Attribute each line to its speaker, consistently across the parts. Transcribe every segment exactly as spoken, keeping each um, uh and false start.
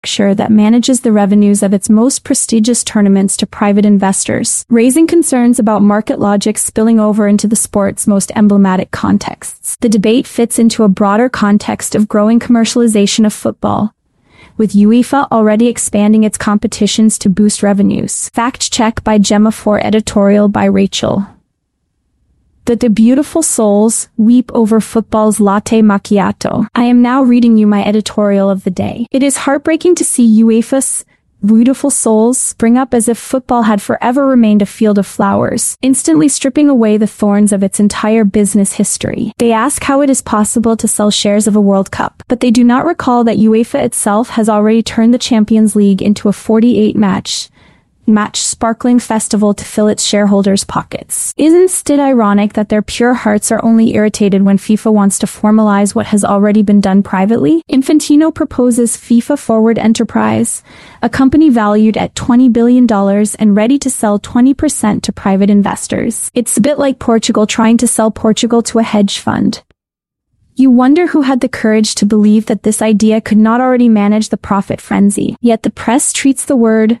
Speaker 1: structure that manages the revenues of its most prestigious tournaments to private investors, raising concerns about market logic spilling over into the sport's most emblematic contexts. The debate fits into a broader context of growing commercialization of football, with UEFA already expanding its competitions to boost revenues. Fact check by Gemma for editorial by Rachel. That the beautiful souls weep over football's latte macchiato. I am now reading you my editorial of the day. It is heartbreaking to see UEFA's beautiful souls spring up as if football had forever remained a field of flowers, instantly stripping away the thorns of its entire business history. They ask how it is possible to sell shares of a World Cup, but they do not recall that UEFA itself has already turned the Champions League into a forty-eight match match sparkling festival to fill its shareholders' pockets. Isn't it ironic that their pure hearts are only irritated when FIFA wants to formalize what has already been done privately? Infantino proposes FIFA Forward Enterprise, a company valued at twenty billion dollars and ready to sell twenty percent to private investors. It's a bit like Portugal trying to sell Portugal to a hedge fund. You wonder who had the courage to believe that this idea could not already manage the profit frenzy. Yet the press treats the word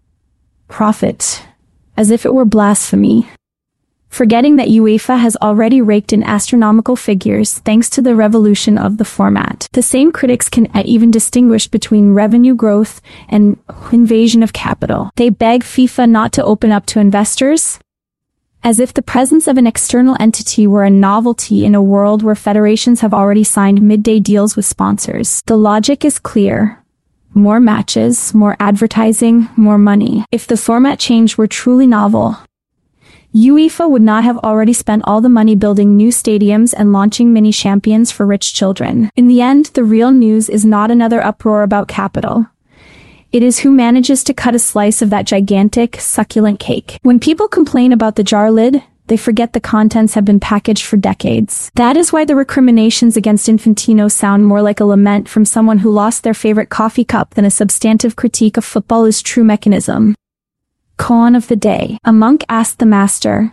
Speaker 1: profit as if it were blasphemy, forgetting that UEFA has already raked in astronomical figures thanks to the revolution of the format. The same critics can even distinguish between revenue growth and invasion of capital. They beg FIFA not to open up to investors, as if the presence of an external entity were a novelty in a world where federations have already signed midday deals with sponsors. The logic is clear. More matches, more advertising, more money. If the format change were truly novel, UEFA would not have already spent all the money building new stadiums and launching mini champions for rich children. In the end, the real news is not another uproar about capital. It is who manages to cut a slice of that gigantic, succulent cake. When people complain about the jar lid, they forget the contents have been packaged for decades. That is why the recriminations against Infantino sound more like a lament from someone who lost their favorite coffee cup than a substantive critique of football's true mechanism. Koan of the day. A monk asked the master,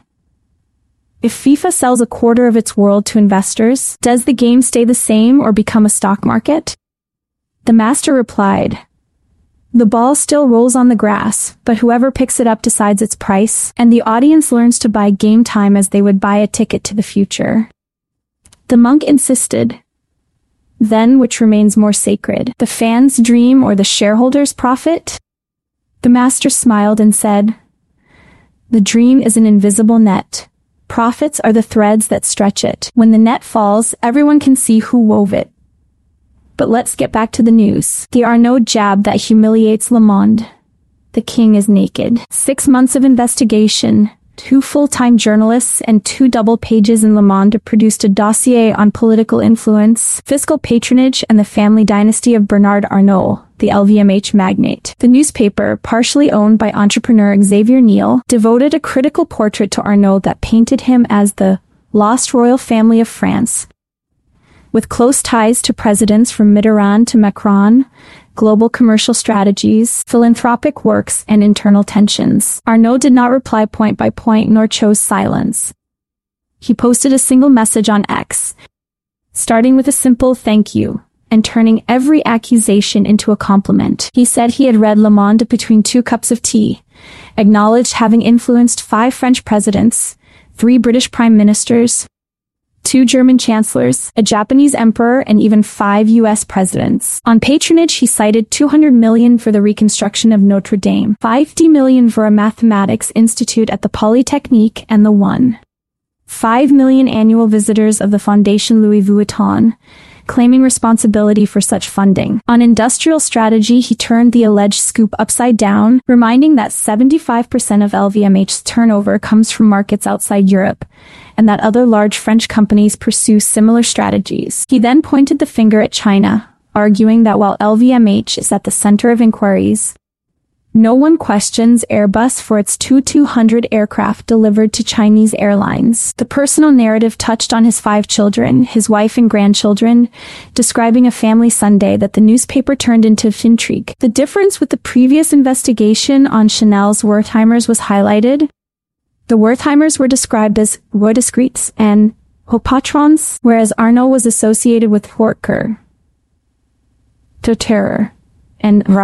Speaker 1: if FIFA sells a quarter of its world to investors, does the game stay the same or become a stock market? The master replied, the ball still rolls on the grass, but whoever picks it up decides its price, and the audience learns to buy game time as they would buy a ticket to the future. The monk insisted, then which remains more sacred, the fan's dream or the shareholder's profit? The master smiled and said, the dream is an invisible net. Profits are the threads that stretch it. When the net falls, everyone can see who wove it. But let's get back to the news. The Arnaud jab that humiliates Le Monde. The king is naked. Six months of investigation, two full-time journalists, and two double pages in Le Monde produced a dossier on political influence, fiscal patronage, and the family dynasty of Bernard Arnault, the L V M H magnate. The newspaper, partially owned by entrepreneur Xavier Niel, devoted a critical portrait to Arnault that painted him as the lost royal family of France, with close ties to presidents from Mitterrand to Macron, global commercial strategies, philanthropic works, and internal tensions. Arnault did not reply point by point nor chose silence. He posted a single message on X, starting with a simple thank you, and turning every accusation into a compliment. He said he had read Le Monde between two cups of tea, acknowledged having influenced five French presidents, three British prime ministers, two German chancellors, a Japanese emperor, and even five U S presidents. On patronage, he cited two hundred million dollars for the reconstruction of Notre Dame, fifty million dollars for a mathematics institute at the Polytechnique, and the one point five million annual visitors of the Fondation Louis Vuitton, claiming responsibility for such funding. On industrial strategy, he turned the alleged scoop upside down, reminding that seventy-five percent of L V M H's turnover comes from markets outside Europe, and that other large French companies pursue similar strategies. He then pointed the finger at China, arguing that while L V M H is at the center of inquiries, no one questions Airbus for its two two hundred aircraft delivered to Chinese airlines. The personal narrative touched on his five children, his wife and grandchildren, describing a family Sunday that the newspaper turned into intrigue. The difference with the previous investigation on Chanel's Wertheimers was highlighted. The Wertheimers were described as rois discrets and hauts patrons, whereas Arnault was associated with Hortker, de Terror, and